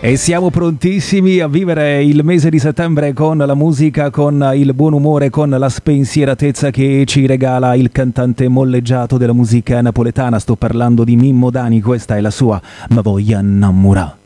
E siamo prontissimi a vivere il mese di settembre con la musica, con il buon umore, con la spensieratezza che ci regala il cantante molleggiato della musica napoletana. Sto parlando di Mimmo Dani, questa è la sua Ma voglia innamorà.